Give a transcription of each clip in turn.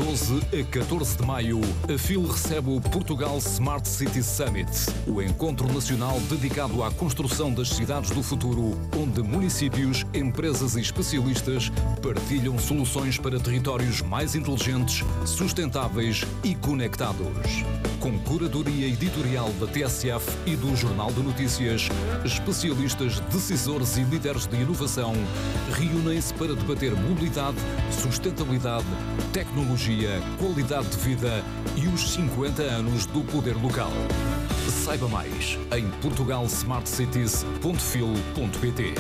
12 a 14 de maio, a FIL recebe o Portugal Smart City Summit, o encontro nacional dedicado à construção das cidades do futuro, onde municípios, empresas e especialistas partilham soluções para territórios mais inteligentes, sustentáveis e conectados. Com curadoria editorial da TSF e do Jornal de Notícias, especialistas, decisores e líderes de inovação reúnem-se para debater mobilidade, sustentabilidade, tecnologia, qualidade de vida e os 50 anos do poder local. Saiba mais em portugalsmartcities.fil.pt.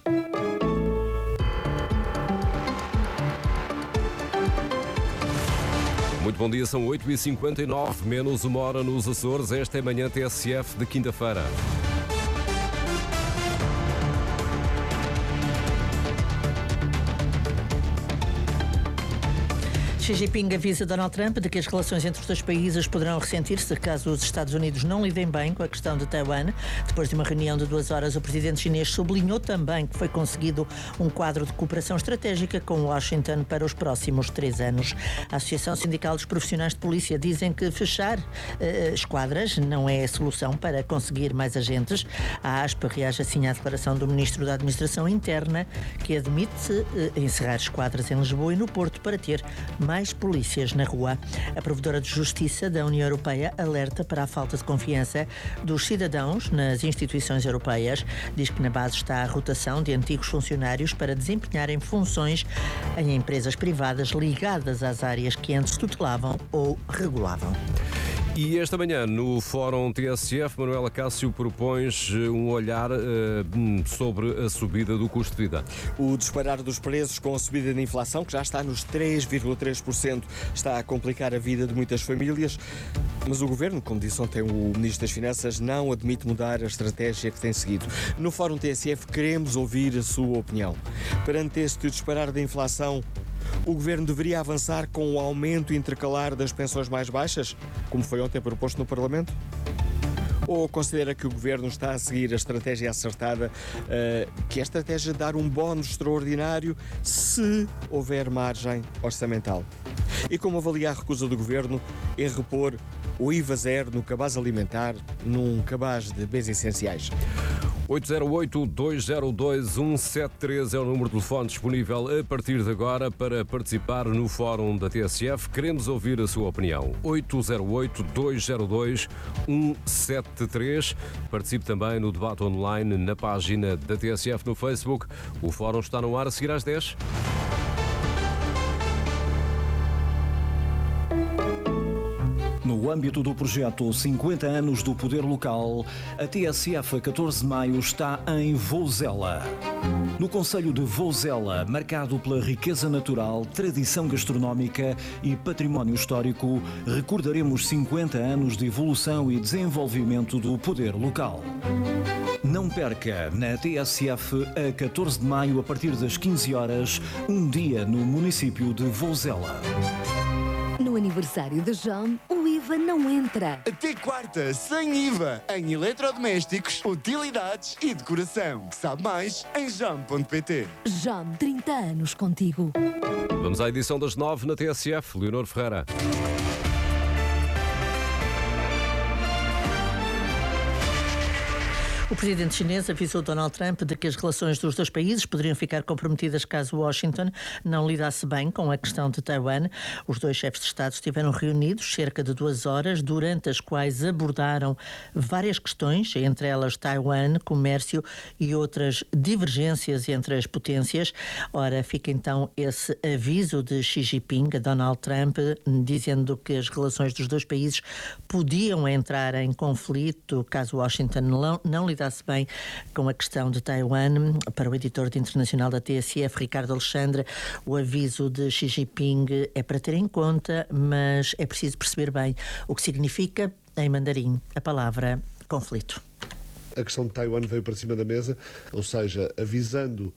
Muito bom dia, são 8h59, menos uma hora nos Açores. Esta é manhã TSF de quinta-feira. Xi Jinping avisa Donald Trump de que as relações entre os dois países poderão ressentir-se caso os Estados Unidos não lidem bem com a questão de Taiwan. Depois de uma reunião de 2 horas, o presidente chinês sublinhou também que foi conseguido um quadro de cooperação estratégica com Washington para os próximos 3 anos. A Associação Sindical dos Profissionais de Polícia dizem que fechar esquadras não é a solução para conseguir mais agentes. A ASP reage assim à declaração do Ministro da Administração Interna, que admite encerrar esquadras em Lisboa e no Porto para ter mais polícias na rua. A Provedora de Justiça da União Europeia alerta para a falta de confiança dos cidadãos nas instituições europeias. Diz que na base está a rotação de antigos funcionários para desempenharem funções em empresas privadas ligadas às áreas que antes tutelavam ou regulavam. E esta manhã, no Fórum TSF, Manuela Cássio propõe um olhar sobre a subida do custo de vida. O disparar dos preços com a subida da inflação, que já está nos 3,3%, está a complicar a vida de muitas famílias. Mas o Governo, como disse ontem o Ministro das Finanças, não admite mudar a estratégia que tem seguido. No Fórum TSF queremos ouvir a sua opinião. Perante este disparar da inflação, o Governo deveria avançar com o aumento intercalar das pensões mais baixas, como foi ontem proposto no Parlamento? Ou considera que o Governo está a seguir a estratégia acertada, que é a estratégia de dar um bónus extraordinário se houver margem orçamental? E como avalia a recusa do Governo em repor o IVA zero no cabaz alimentar, num cabaz de bens essenciais? 808-202-173 é o número de telefone disponível a partir de agora para participar no Fórum da TSF. Queremos ouvir a sua opinião. 808-202-173. Participe também no debate online na página da TSF no Facebook. O Fórum está no ar a seguir às 10. No âmbito do projeto 50 anos do Poder Local, a TSF a 14 de maio está em Vouzela. No concelho de Vouzela, marcado pela riqueza natural, tradição gastronómica e património histórico, recordaremos 50 anos de evolução e desenvolvimento do poder local. Não perca, na TSF, a 14 de maio, a partir das 15 horas, um dia no município de Vouzela. No aniversário de Jam, o IVA não entra. Até quarta, sem IVA, em eletrodomésticos, utilidades e decoração. Sabe mais em jam.pt. Jam, 30 anos contigo. Vamos à edição das 9 na TSF. Leonor Ferreira. O presidente chinês avisou Donald Trump de que as relações dos dois países poderiam ficar comprometidas caso Washington não lidasse bem com a questão de Taiwan. Os dois chefes de Estado estiveram reunidos cerca de 2 horas, durante as quais abordaram várias questões, entre elas Taiwan, comércio e outras divergências entre as potências. Ora, fica então esse aviso de Xi Jinping a Donald Trump, dizendo que as relações dos dois países podiam entrar em conflito caso Washington não lidasse bem com a questão de Taiwan. Para o editor de internacional da TSF, Ricardo Alexandre, o aviso de Xi Jinping é para ter em conta, mas é preciso perceber bem o que significa, em mandarim, a palavra conflito. A questão de Taiwan veio para cima da mesa, ou seja, avisando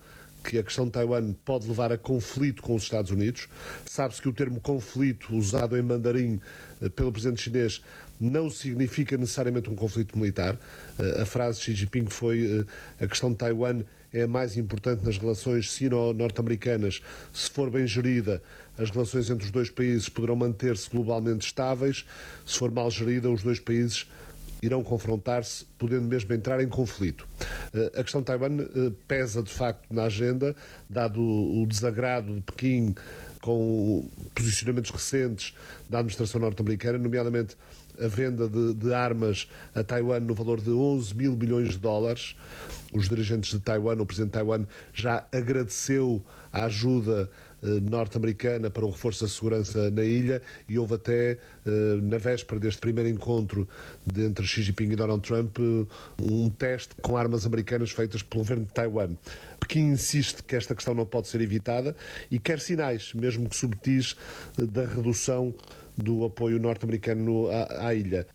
que a questão de Taiwan pode levar a conflito com os Estados Unidos. Sabe-se que o termo conflito, usado em mandarim pelo presidente chinês, não significa necessariamente um conflito militar. A frase de Xi Jinping foi: a questão de Taiwan é a mais importante nas relações sino-norte-americanas. Se for bem gerida, as relações entre os dois países poderão manter-se globalmente estáveis. Se for mal gerida, os dois países irão confrontar-se, podendo mesmo entrar em conflito. A questão de Taiwan pesa, de facto, na agenda, dado o desagrado de Pequim com posicionamentos recentes da administração norte-americana, nomeadamente a venda de armas a Taiwan no valor de 11 mil bilhões de dólares. Os dirigentes de Taiwan, o presidente de Taiwan, já agradeceu a ajuda norte-americana para o reforço da segurança na ilha, e houve até, na véspera deste primeiro encontro entre Xi Jinping e Donald Trump, um teste com armas americanas feitas pelo governo de Taiwan. Pequim insiste que esta questão não pode ser evitada e quer sinais, mesmo que subtis, da redução do apoio norte-americano à ilha.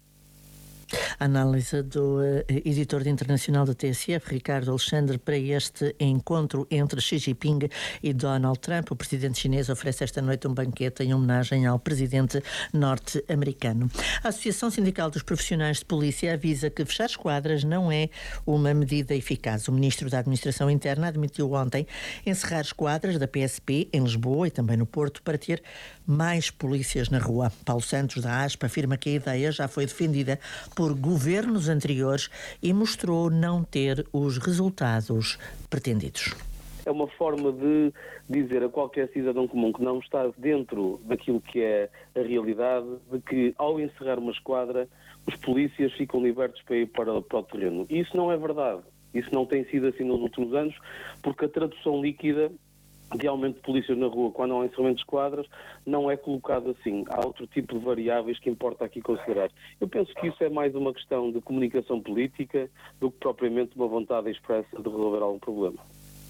A análise do editor internacional da TSF, Ricardo Alexandre, para este encontro entre Xi Jinping e Donald Trump. O presidente chinês oferece esta noite um banquete em homenagem ao presidente norte-americano. A Associação Sindical dos Profissionais de Polícia avisa que fechar esquadras não é uma medida eficaz. O ministro da Administração Interna admitiu ontem encerrar esquadras da PSP em Lisboa e também no Porto para ter mais polícias na rua. Paulo Santos, da ASP, afirma que a ideia já foi defendida por governos anteriores e mostrou não ter os resultados pretendidos. É uma forma de dizer a qualquer cidadão comum que não está dentro daquilo que é a realidade, de que ao encerrar uma esquadra, os polícias ficam libertos para ir para o terreno. E isso não é verdade. Isso não tem sido assim nos últimos anos, porque a tradução líquida de aumento de polícias na rua quando há um encerramento de esquadras não é colocado assim. Há outro tipo de variáveis que importa aqui considerar. Eu penso que isso é mais uma questão de comunicação política do que propriamente uma vontade expressa de resolver algum problema.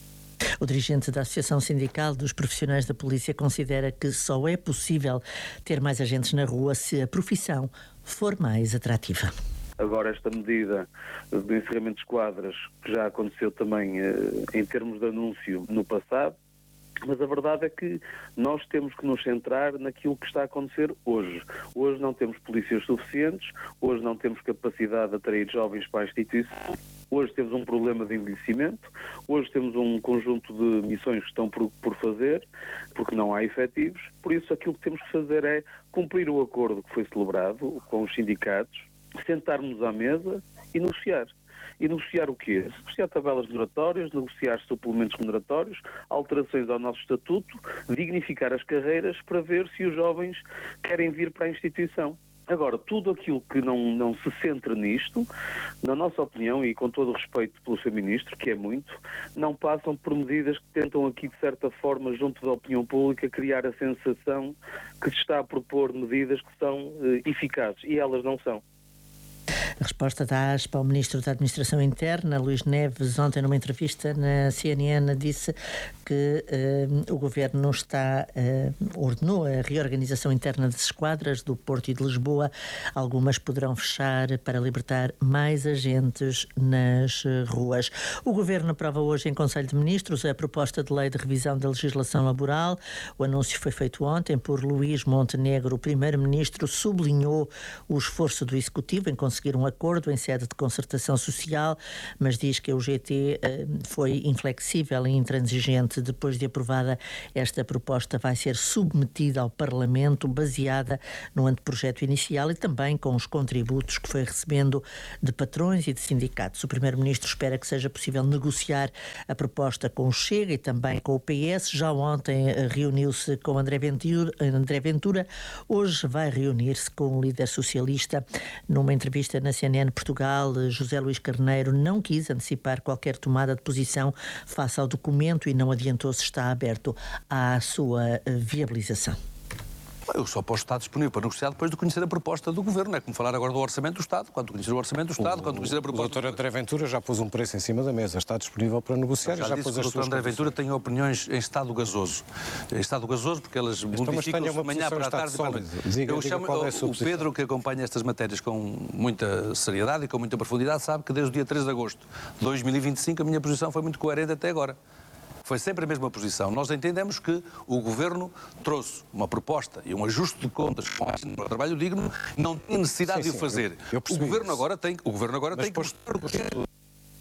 O dirigente da Associação Sindical dos Profissionais da Polícia considera que só é possível ter mais agentes na rua se a profissão for mais atrativa. Agora, esta medida de encerramento de esquadras, que já aconteceu também em termos de anúncio no passado, mas a verdade é que nós temos que nos centrar naquilo que está a acontecer hoje. Hoje não temos polícias suficientes, hoje não temos capacidade de atrair jovens para a instituição, hoje temos um problema de envelhecimento, hoje temos um conjunto de missões que estão por fazer, porque não há efetivos. Por isso, aquilo que temos que fazer é cumprir o acordo que foi celebrado com os sindicatos, sentarmos à mesa e negociar. E negociar o quê? Negociar tabelas remuneratórias, negociar suplementos remuneratórios, alterações ao nosso estatuto, dignificar as carreiras para ver se os jovens querem vir para a instituição. Agora, tudo aquilo que não se centra nisto, na nossa opinião, e com todo o respeito pelo Sr. Ministro, que é muito, não passam por medidas que tentam aqui, de certa forma, junto da opinião pública, criar a sensação que se está a propor medidas que são eficazes, e elas não são. A resposta da ASP ao Ministro da Administração Interna, Luís Neves, ontem numa entrevista na CNN, disse que o Governo ordenou a reorganização interna das esquadras do Porto e de Lisboa. Algumas poderão fechar para libertar mais agentes nas ruas. O Governo aprova hoje em Conselho de Ministros a proposta de lei de revisão da legislação laboral. O anúncio foi feito ontem por Luís Montenegro. O Primeiro-Ministro sublinhou o esforço do Executivo em conseguir um acordo em sede de concertação social, mas diz que o GT foi inflexível e intransigente. Depois de aprovada, esta proposta vai ser submetida ao Parlamento, baseada no anteprojeto inicial e também com os contributos que foi recebendo de patrões e de sindicatos. O Primeiro-Ministro espera que seja possível negociar a proposta com o Chega e também com o PS. Já ontem reuniu-se com André Ventura. Hoje vai reunir-se com o líder socialista. Numa entrevista na CNN Portugal, José Luís Carneiro não quis antecipar qualquer tomada de posição face ao documento e não adiantou se está aberto à sua viabilização. Eu só posso estar disponível para negociar depois de conhecer a proposta do Governo. É como falar agora do Orçamento do Estado. Quando conhecer o Orçamento do Estado, quando conhecer a proposta... O doutor André Ventura já pôs um preço em cima da mesa. Está disponível para negociar. Já disse que o doutor André Ventura tem opiniões em estado gasoso. Em estado gasoso porque elas modificam-se de manhã para a tarde. Eu chamo o Pedro, que acompanha estas matérias com muita seriedade e com muita profundidade, sabe que desde o dia 3 de agosto de 2025 a minha posição foi muito coerente até agora. foi sempre a mesma posição. Nós entendemos que o Governo trouxe uma proposta e um ajuste de contas com o trabalho digno, não tinha necessidade de o fazer. O Governo agora tem que mostrar o projeto.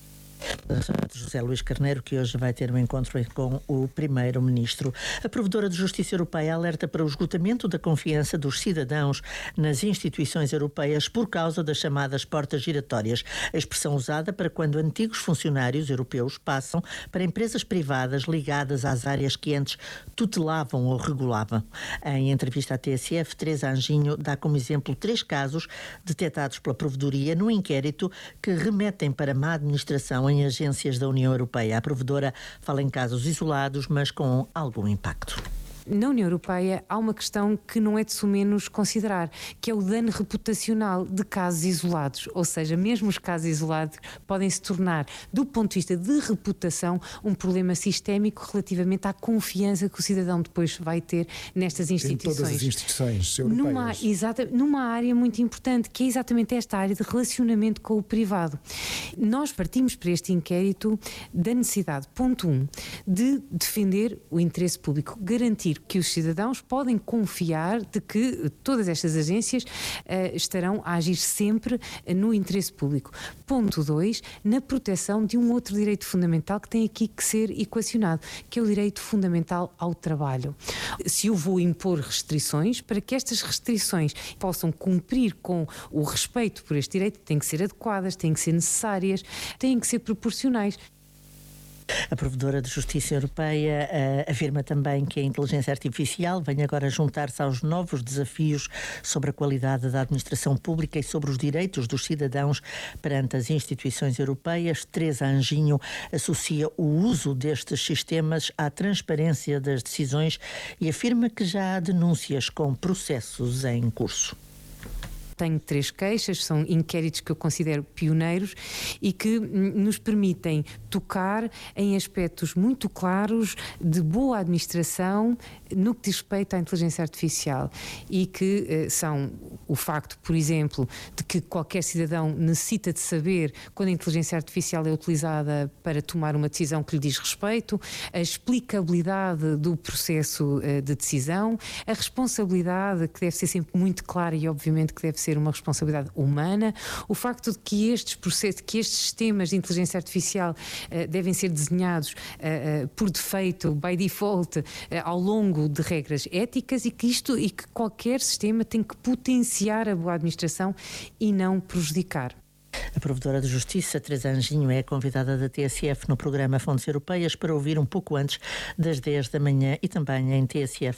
José Luís Carneiro, que hoje vai ter um encontro com o Primeiro-Ministro. A Provedora de Justiça Europeia alerta para o esgotamento da confiança dos cidadãos nas instituições europeias por causa das chamadas portas giratórias, a expressão usada para quando antigos funcionários europeus passam para empresas privadas ligadas às áreas que antes tutelavam ou regulavam. Em entrevista à TSF, Teresa Anjinho dá como exemplo 3 casos detectados pela Provedoria no inquérito que remetem para má administração em agências da União Europeia. A provedora fala em casos isolados, mas com algum impacto. Na União Europeia há uma questão que não é de sumenos considerar, que é o dano reputacional de casos isolados. Ou seja, mesmo os casos isolados podem se tornar, do ponto de vista de reputação, um problema sistémico relativamente à confiança que o cidadão depois vai ter nestas instituições. Em todas as instituições europeias. Numa área muito importante, que é exatamente esta área de relacionamento com o privado. Nós partimos para este inquérito da necessidade, ponto 1, de defender o interesse público, garantir que os cidadãos podem confiar de que todas estas agências estarão a agir sempre no interesse público. Ponto 2, na proteção de um outro direito fundamental que tem aqui que ser equacionado, que é o direito fundamental ao trabalho. Se eu vou impor restrições, para que estas restrições possam cumprir com o respeito por este direito, têm que ser adequadas, têm que ser necessárias, têm que ser proporcionais. A Provedora de Justiça Europeia afirma também que a inteligência artificial vem agora juntar-se aos novos desafios sobre a qualidade da administração pública e sobre os direitos dos cidadãos perante as instituições europeias. Teresa Anjinho associa o uso destes sistemas à transparência das decisões e afirma que já há denúncias com processos em curso. Tenho 3 queixas, são inquéritos que eu considero pioneiros e que nos permitem tocar em aspectos muito claros de boa administração no que diz respeito à inteligência artificial e que são o facto, por exemplo, de que qualquer cidadão necessita de saber quando a inteligência artificial é utilizada para tomar uma decisão que lhe diz respeito, a explicabilidade do processo de decisão, a responsabilidade que deve ser sempre muito clara e obviamente que deve ser uma responsabilidade humana, o facto de que estes processos, que estes sistemas de inteligência artificial devem ser desenhados por defeito, by default, ao longo de regras éticas e que qualquer sistema tem que potenciar a boa administração e não prejudicar. A Provedora de Justiça, Teresa Anjinho, é convidada da TSF no programa Fontes Europeias para ouvir um pouco antes das 10 da manhã e também em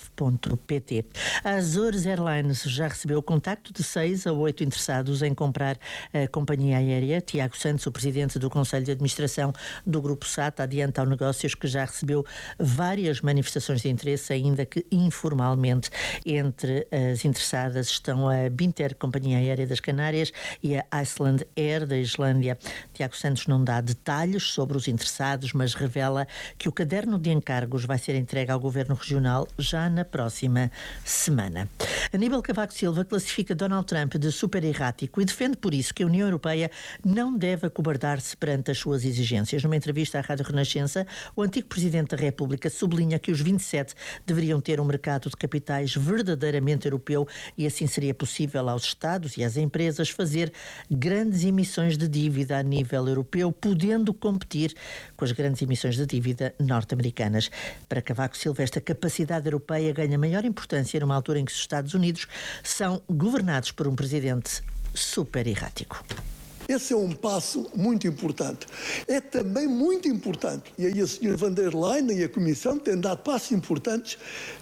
tsf.pt. A Azores Airlines já recebeu o contacto de 6 a 8 interessados em comprar a companhia aérea. Tiago Santos, o presidente do Conselho de Administração do Grupo SATA, adianta ao Negócios que já recebeu várias manifestações de interesse, ainda que informalmente. Entre as interessadas estão a Binter, Companhia Aérea das Canárias, e a Iceland Air da Islândia. Tiago Santos não dá detalhes sobre os interessados, mas revela que o caderno de encargos vai ser entregue ao Governo Regional já na próxima semana. Aníbal Cavaco Silva classifica Donald Trump de super errático e defende por isso que a União Europeia não deve acobardar-se perante as suas exigências. Numa entrevista à Rádio Renascença, o antigo Presidente da República sublinha que os 27 deveriam ter um mercado de capitais verdadeiramente europeu e assim seria possível aos Estados e às empresas fazer grandes emissões de dívida a nível europeu, podendo competir com as grandes emissões de dívida norte-americanas. Para Cavaco Silva, esta capacidade europeia ganha maior importância numa altura em que os Estados Unidos são governados por um presidente super errático. Esse é um passo muito importante. É também muito importante, e aí a Sra. von der Leyen e a Comissão têm dado passos importantes,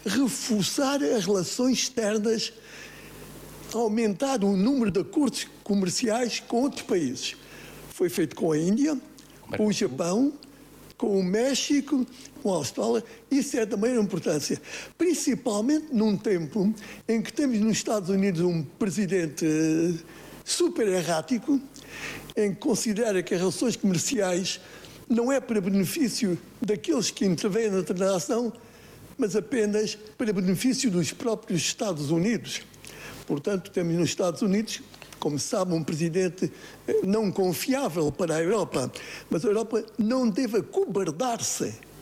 reforçar as relações externas, aumentar o número de acordos comerciais com outros países. Foi feito com a Índia, com o Japão, com o México, com a Austrália. Isso é também uma importância. Principalmente num tempo em que temos nos Estados Unidos um presidente super errático, em que considera que as relações comerciais não é para benefício daqueles que intervêm na transação, mas apenas para benefício dos próprios Estados Unidos. Portanto, temos nos Estados Unidos, como se sabe, um presidente não confiável para a Europa, mas a Europa não deve acobardar-se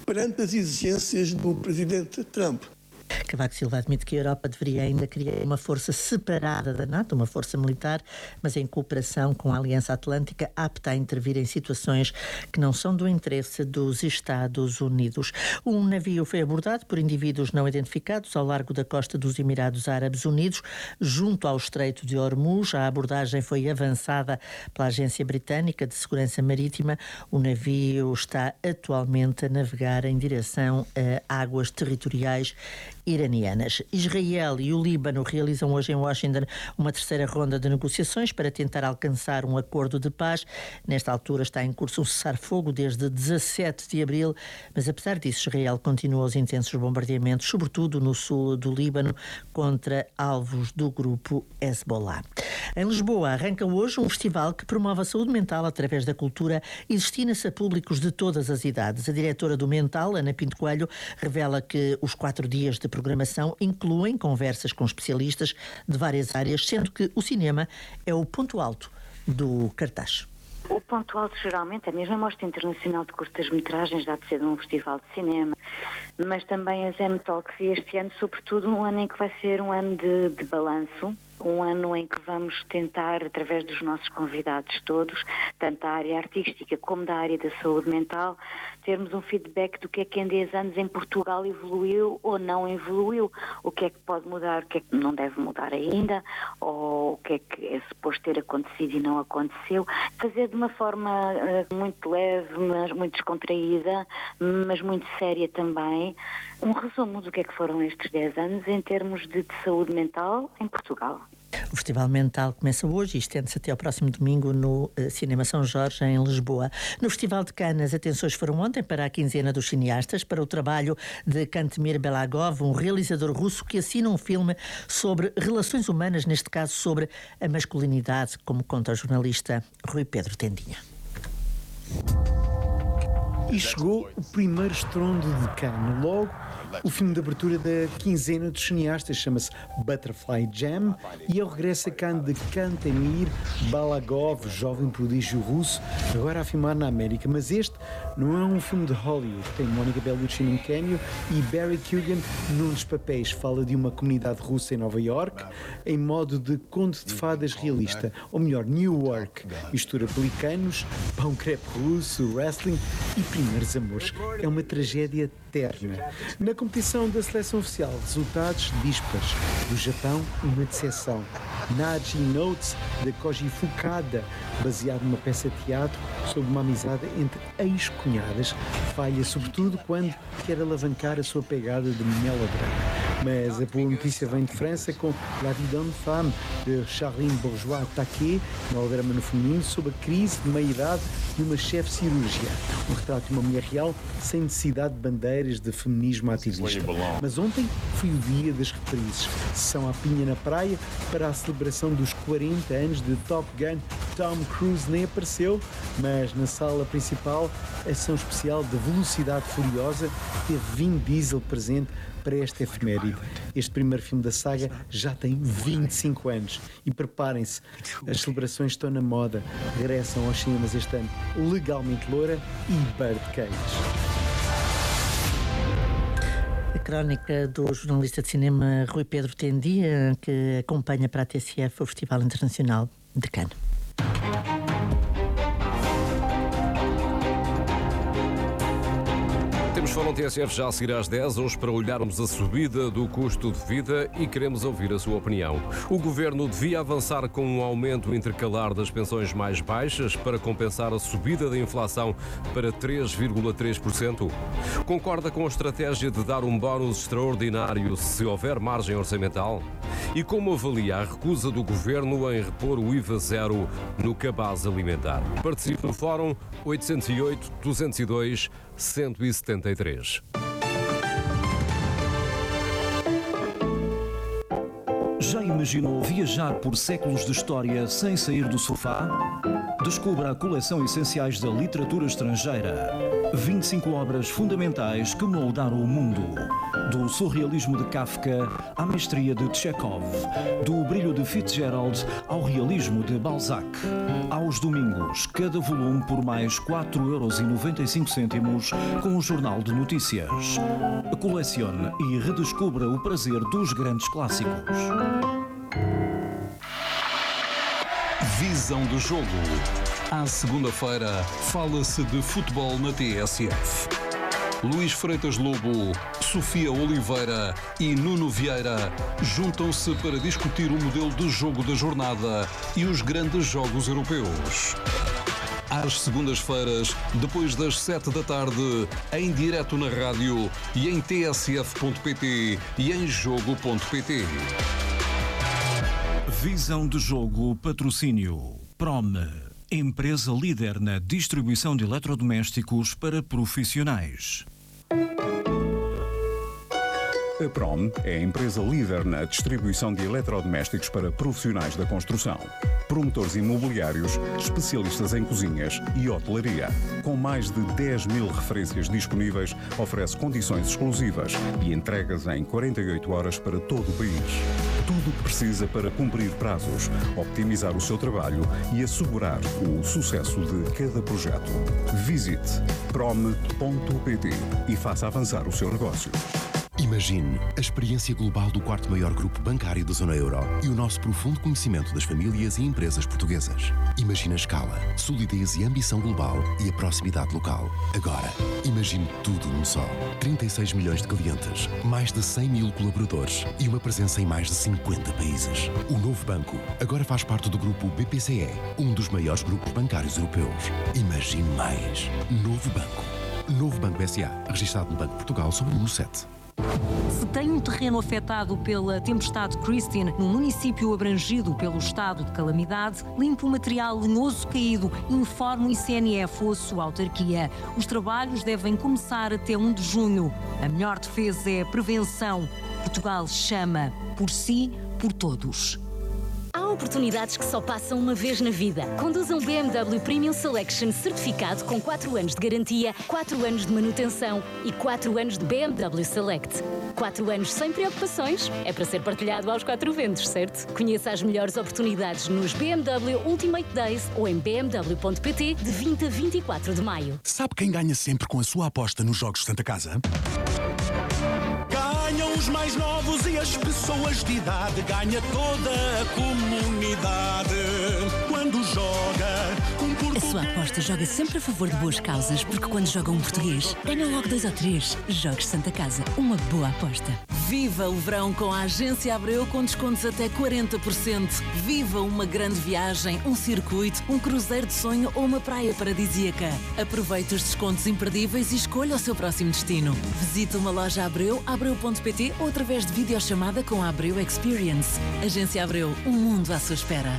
perante as exigências do presidente Trump. Cavaco Silva admite que a Europa deveria ainda criar uma força separada da NATO, uma força militar, mas em cooperação com a Aliança Atlântica, apta a intervir em situações que não são do interesse dos Estados Unidos. Um navio foi abordado por indivíduos não identificados ao largo da costa dos Emirados Árabes Unidos, junto ao Estreito de Hormuz. A abordagem foi avançada pela Agência Britânica de Segurança Marítima. O navio está atualmente a navegar em direção a águas territoriais iranianas. Israel e o Líbano realizam hoje em Washington uma terceira ronda de negociações para tentar alcançar um acordo de paz. Nesta altura está em curso um cessar-fogo desde 17 de abril, mas apesar disso Israel continua os intensos bombardeamentos, sobretudo no sul do Líbano, contra alvos do grupo Hezbollah. Em Lisboa arranca hoje um festival que promove a saúde mental através da cultura e destina-se a públicos de todas as idades. A diretora do Mental, Ana Pinto Coelho, revela que os 4 dias de programação incluem conversas com especialistas de várias áreas, sendo que o cinema é o ponto alto do cartaz. O ponto alto geralmente é mesmo a Mostra Internacional de Curtas-Metragens, dá de ser um festival de cinema, mas também as M-Talks, e este ano, sobretudo, um ano em que vai ser um ano de balanço, um ano em que vamos tentar, através dos nossos convidados todos, tanto da área artística como da área da saúde mental, termos um feedback do que é que em 10 anos em Portugal evoluiu ou não evoluiu, o que é que pode mudar, o que é que não deve mudar ainda, ou o que é que é suposto ter acontecido e não aconteceu. Fazer de uma forma muito leve, mas muito descontraída, mas muito séria também, um resumo do que é que foram estes 10 anos em termos de saúde mental em Portugal. O Festival Mental começa hoje e estende-se até ao próximo domingo no Cinema São Jorge, em Lisboa. No Festival de Cannes, as atenções foram ontem para a quinzena dos cineastas, para o trabalho de Kantemir Belagov, um realizador russo que assina um filme sobre relações humanas, neste caso sobre a masculinidade, como conta o jornalista Rui Pedro Tendinha. E chegou o primeiro estrondo de Cannes. Logo, o filme de abertura da quinzena dos cineastas chama-se Butterfly Jam e é o regresso a Cannes de Kantemir Belagov, jovem prodígio russo, agora a filmar na América. Mas este não é um filme de Hollywood. Tem Monica Bellucci num cameo e Barry Keoghan num dos papéis. Fala de uma comunidade russa em Nova York em modo de conto de fadas realista, ou melhor, New York. Mistura pelicanos, pão crepe russo, wrestling e primeiros amores. É uma tragédia terna. Na competição da seleção oficial, resultados dispares. Do Japão, uma decepção. Naji Notes, de Koji Fukada, baseado numa peça de teatro sobre uma amizade entre ex-cunhadas, falha sobretudo quando quer alavancar a sua pegada de melodrama. Mas a boa notícia vem de França com La Vie d'une Femme, de Charline Bourgeois-Taquet, melodrama no feminino sobre a crise de meia-idade de uma chefe cirúrgica. Um retrato de uma mulher real sem necessidade de bandeiras de feminismo ativista. Mas ontem foi o dia das reprises. Sessão à pinha na praia para a celebração dos 40 anos de Top Gun. Tom Cruise nem apareceu, mas na sala principal, a ação especial de Velocidade Furiosa teve Vin Diesel presente para esta efeméride. Este primeiro filme da saga já tem 25 anos e preparem-se, as celebrações estão na moda. Regressam aos cinemas este ano Legalmente Loura e Birdcage. A crónica do jornalista de cinema Rui Pedro Tendinha, que acompanha para a TSF o Festival Internacional de Cannes. Temos Fórum TSF já a seguir às 10, hoje para olharmos a subida do custo de vida e queremos ouvir a sua opinião. O Governo devia avançar com um aumento intercalar das pensões mais baixas para compensar a subida da inflação para 3,3%? Concorda com a estratégia de dar um bónus extraordinário se houver margem orçamental? E como avalia a recusa do Governo em repor o IVA zero no cabaz alimentar? Participe no Fórum 808-202-173. Já imaginou viajar por séculos de história sem sair do sofá? Descubra a coleção Essenciais da Literatura Estrangeira. 25 obras fundamentais que moldaram o mundo. Do surrealismo de Kafka à mestria de Chekhov, do brilho de Fitzgerald ao realismo de Balzac. Aos domingos, cada volume por mais 4,95 € com o Jornal de Notícias. Colecione e redescubra o prazer dos grandes clássicos. Visão do jogo. À segunda-feira, fala-se de futebol na TSF. Luís Freitas Lobo, Sofia Oliveira e Nuno Vieira juntam-se para discutir o modelo de jogo da jornada e os grandes jogos europeus. Às segundas-feiras, depois das 7 da tarde, em direto na rádio e em tsf.pt e em jogo.pt. Visão de jogo, patrocínio Prome, empresa líder na distribuição de eletrodomésticos para profissionais. A Prom é a empresa líder na distribuição de eletrodomésticos para profissionais da construção. Promotores imobiliários, especialistas em cozinhas e hotelaria. Com mais de 10 mil referências disponíveis, oferece condições exclusivas e entregas em 48 horas para todo o país. Tudo o que precisa para cumprir prazos, optimizar o seu trabalho e assegurar o sucesso de cada projeto. Visite prom.pt e faça avançar o seu negócio. Imagine a experiência global do quarto maior grupo bancário da zona euro e o nosso profundo conhecimento das famílias e empresas portuguesas. Imagine a escala, solidez e ambição global e a proximidade local. Agora, imagine tudo num só. 36 milhões de clientes, mais de 100 mil colaboradores e uma presença em mais de 50 países. O novo banco agora faz parte do grupo BPCE, um dos maiores grupos bancários europeus. Imagine mais. Novo Banco. Novo Banco S.A., registado no Banco de Portugal sob o número 7. Se tem um terreno afetado pela tempestade Christine, num município abrangido pelo estado de calamidade, limpe o material lenhoso caído, informe o ICNF ou a sua autarquia. Os trabalhos devem começar até 1 de junho. A melhor defesa é a prevenção. Portugal chama por si, por todos. Há oportunidades que só passam uma vez na vida. Conduza um BMW Premium Selection certificado com 4 anos de garantia, 4 anos de manutenção e 4 anos de BMW Select. 4 anos sem preocupações é para ser partilhado aos 4 ventos, certo? Conheça as melhores oportunidades nos BMW Ultimate Days ou em bmw.pt de 20 a 24 de maio. Sabe quem ganha sempre com a sua aposta nos Jogos Santa Casa? Ganham os mais novos e as pessoas de idade. Ganha toda a comunidade. Quando joga um português. A sua aposta joga sempre a favor de boas causas, porque quando joga um português, ganha logo 2 ou 3. Jogos Santa Casa, uma boa aposta. Viva o verão com a Agência Abreu com descontos até 40%. Viva uma grande viagem, um circuito, um cruzeiro de sonho ou uma praia paradisíaca. Aproveite os descontos imperdíveis e escolha o seu próximo destino. Visite uma loja Abreu, abreu.pt ou através de videochamada com a Abreu Experience. Agência Abreu, um mundo à sua espera.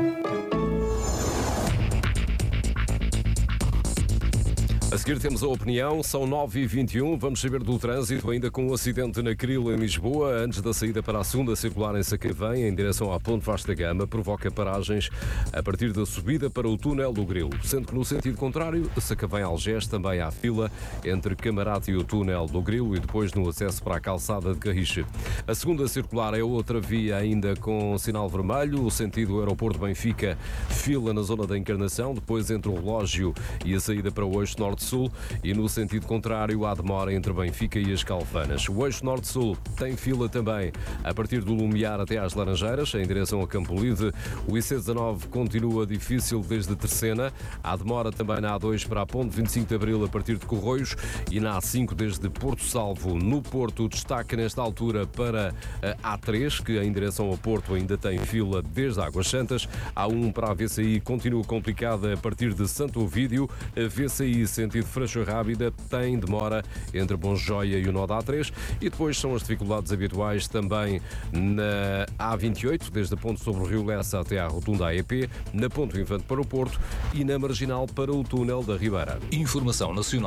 A seguir temos a opinião, são 9h21, vamos saber do trânsito, ainda com um acidente na Cril em Lisboa, antes da saída para a segunda circular em Sacavém, em direção à Ponte Vasta Gama, provoca paragens a partir da subida para o túnel do Grilo, sendo que no sentido contrário, Sacavém-Algés também há fila entre Camarate e o túnel do Grilo e depois no acesso para a calçada de Carriche. A segunda circular é outra via ainda com sinal vermelho, o sentido aeroporto Benfica, fila na zona da Encarnação, depois entre o relógio e a saída para o eixo norte-sul, e no sentido contrário há demora entre Benfica e as Calvanas. O eixo norte-sul tem fila também a partir do Lumiar até às Laranjeiras, em direção a Campolide. O IC19 continua difícil desde Terceira. Há demora também na A2 para a Ponte 25 de Abril a partir de Corroios e na A5 desde Porto Salvo. No Porto, destaque nesta altura para a A3, que em direção ao Porto ainda tem fila desde Águas Santas. A A1 para a VCI continua complicada a partir de Santo Ovídio. A VCI sentido Freixo Rábida tem demora entre Bonjoia e o nó da A3 e depois são as dificuldades habituais também na A28, desde a ponte sobre o Rio Lessa até à rotunda AEP, na ponte Infante para o Porto e na marginal para o túnel da Ribeira. Informação nacional.